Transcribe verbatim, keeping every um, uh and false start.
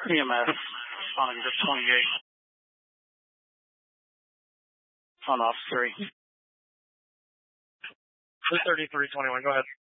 E M S, on group twenty-eight. On off three. two thirty-three twenty-one, go ahead.